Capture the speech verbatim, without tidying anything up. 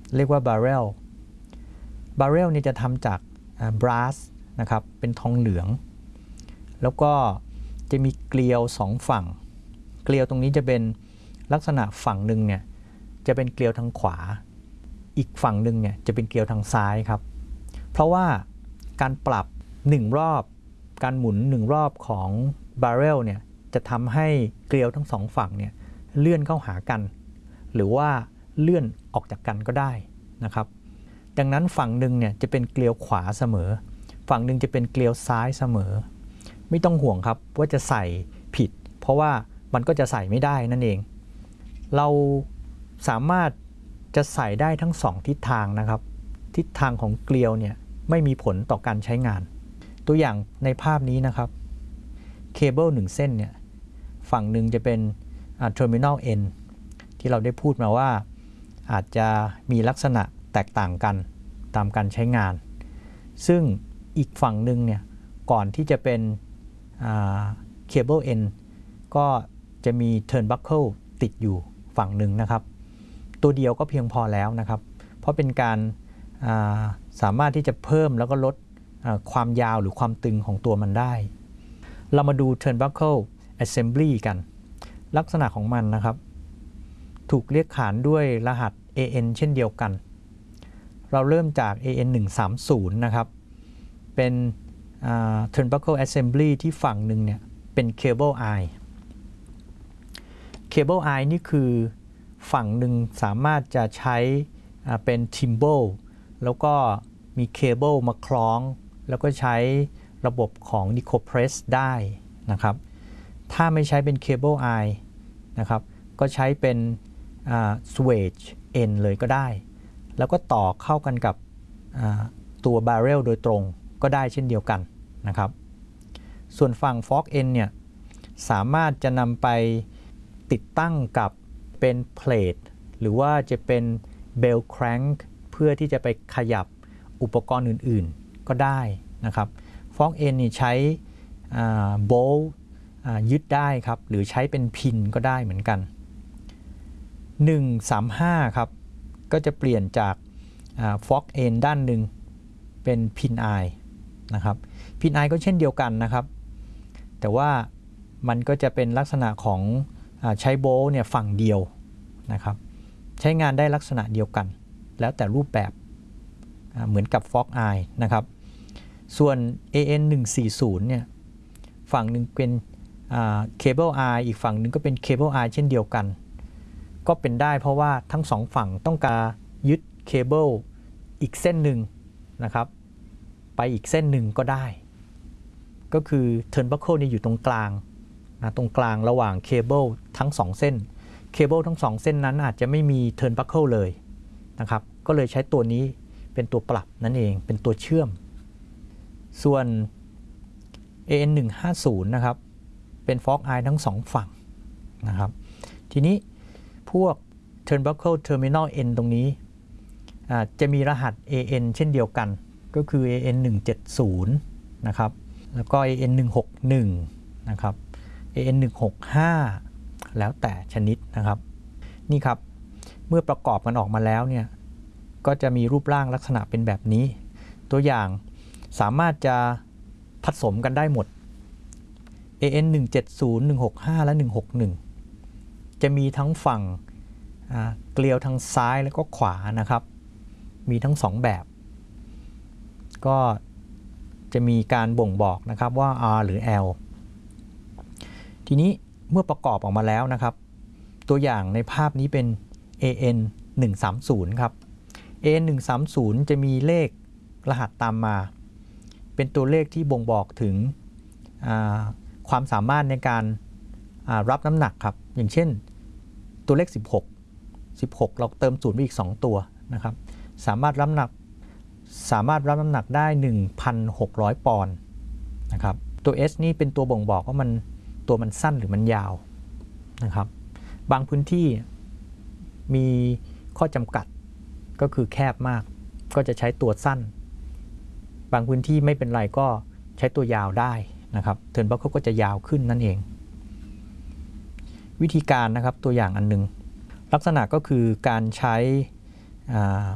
เรียกว่าบาร์เรลบาร์เรลนี่จะทำจากบรัสนะครับเป็นทองเหลืองแล้วก็จะมีเกลียวสองฝั่งเกลียวตรงนี้จะเป็นลักษณะฝั่งหนึ่งเนี่ยจะเป็นเกลียวทางขวาอีกฝั่งหนึ่งเนี่ยจะเป็นเกลียวทางซ้ายครับเพราะว่าการปรับหนึ่งรอบการหมุนหนึ่งรอบของบาร์เรลเนี่ยจะทำให้เกลียวทั้งสองฝั่งเนี่ยเลื่อนเข้าหากันหรือว่าเลื่อนออกจากกันก็ได้นะครับดังนั้นฝั่งหนึ่งเนี่ยจะเป็นเกลียวขวาเสมอฝั่งหนึ่งจะเป็นเกลียวซ้ายเสมอไม่ต้องห่วงครับว่าจะใส่ผิดเพราะว่ามันก็จะใส่ไม่ได้นั่นเองเราสามารถจะใส่ได้ทั้งสองทิศทางนะครับทิศทางของเกลียวเนี่ยไม่มีผลต่อการใช้งานตัวอย่างในภาพนี้นะครับเคเบิลหนึ่งเส้นเนี่ยฝั่งหนึ่งจะเป็น terminal end ที่เราได้พูดมาว่าอาจจะมีลักษณะแตกต่างกันตามการใช้งานซึ่งอีกฝั่งหนึ่งเนี่ยก่อนที่จะเป็นเคเบิลเอ็นก็จะมี turnbuckle ติดอยู่ฝั่งหนึ่งนะครับตัวเดียวก็เพียงพอแล้วนะครับเพราะเป็นการสามารถที่จะเพิ่มแล้วก็ลดความยาวหรือความตึงของตัวมันได้เรามาดู turnbuckle assembly กันลักษณะของมันนะครับถูกเรียกขานด้วยรหัส เอ เอ็น เช่นเดียวกันเราเริ่มจาก เอ เอ็น หนึ่งสามศูนย์ นะครับเป็น turnbuckle assembly ที่ฝั่งหนึ่งเนี่ยเป็น cable eye cable eye นี่คือฝั่งหนึ่งสามารถจะใช้เป็น timbal แล้วก็มีเคเบิลมาคล้องแล้วก็ใช้ระบบของ Nicopress ได้นะครับถ้าไม่ใช้เป็น cable eye นะครับก็ใช้เป็น swage end เลยก็ได้แล้วก็ต่อเข้ากันกับตัว barrel โดยตรงก็ได้เช่นเดียวกันนะครับส่วนฝั่ง fork end เนี่ยสามารถจะนำไปติดตั้งกับเป็น plate หรือว่าจะเป็น bell crank เพื่อที่จะไปขยับอุปกรณ์อื่นๆก็ได้นะครับ fork end นี่ใช้ bolt ยึดได้ครับหรือใช้เป็นพินก็ได้เหมือนกันหนึ่งสามห้าครับก็จะเปลี่ยนจาก fork end ด้านหนึ่งเป็นพิน eye นะครับพิน eye ก็เช่นเดียวกันนะครับแต่ว่ามันก็จะเป็นลักษณะของใช้โบล์เนี่ยฝั่งเดียวนะครับใช้งานได้ลักษณะเดียวกันแล้วแต่รูปแบบเหมือนกับ fork eye นะครับส่วน เอ เอ็น หนึ่งสี่ศูนย์เนี่ยฝั่งหนึ่งเป็น cable eye อีกฝั่งหนึ่งก็เป็น cable eye เช่นเดียวกันก็เป็นได้เพราะว่าทั้งสองฝั่งต้องการยึดเคเบิลอีกเส้นหนึ่งนะครับไปอีกเส้นหนึ่งก็ได้ก็คือ turnbuckle นี่อยู่ตรงกลางนะตรงกลางระหว่างเคเบิลทั้งสองเส้นเคเบิลทั้งสองเส้นนั้นอาจจะไม่มี turnbuckle เลยนะครับก็เลยใช้ตัวนี้เป็นตัวปรับนั่นเองเป็นตัวเชื่อมส่วน เอ เอ็น หนึ่งห้าศูนย์ นะครับเป็น fork eye ทั้งสองฝั่งนะครับทีนี้พวก turnbuckle terminal end ตรงนี้จะมีรหัส เอ เอ็น เช่นเดียวกันก็คือ เอ เอ็น หนึ่งเจ็ดศูนย์ นะครับแล้วก็ เอ เอ็น หนึ่งหกหนึ่ง นะครับ เอ เอ็น หนึ่งหกห้า แล้วแต่ชนิดนะครับนี่ครับเมื่อประกอบกันออกมาแล้วเนี่ยก็จะมีรูปร่างลักษณะเป็นแบบนี้ตัวอย่างสามารถจะผสมกันได้หมด เอ เอ็น หนึ่งเจ็ดศูนย์ หนึ่งหกห้า และหนึ่งหกหนึ่งจะมีทั้งฝั่งเกลียวทางซ้ายแล้วก็ขวานะครับมีทั้งสองแบบก็จะมีการบ่งบอกนะครับว่า R หรือ L ทีนี้เมื่อประกอบออกมาแล้วนะครับตัวอย่างในภาพนี้เป็น เอ เอ็น หนึ่งสามศูนย์ ครับ เอ เอ็น หนึ่งสามศูนย์ จะมีเลขรหัสตามมาเป็นตัวเลขที่บ่งบอกถึงความสามารถในการรับน้ำหนักครับอย่างเช่นตัวเลขสิบหก สิบหกเราเติมศูนย์ไปอีกสองตัวนะครับสามารถรับน้ำหนักสามารถรับน้ำหนักได้ หนึ่งพันหกร้อย ปอนด์นะครับตัว S นี่เป็นตัวบ่งบอกว่ามันตัวมันสั้นหรือมันยาวนะครับบางพื้นที่มีข้อจำกัดก็คือแคบมากก็จะใช้ตัวสั้นบางพื้นที่ไม่เป็นไรก็ใช้ตัวยาวได้นะครับเทิร์นบัคเกิลก็จะยาวขึ้นนั่นเองวิธีการนะครับตัวอย่างอันนึงลักษณะก็คือการใช้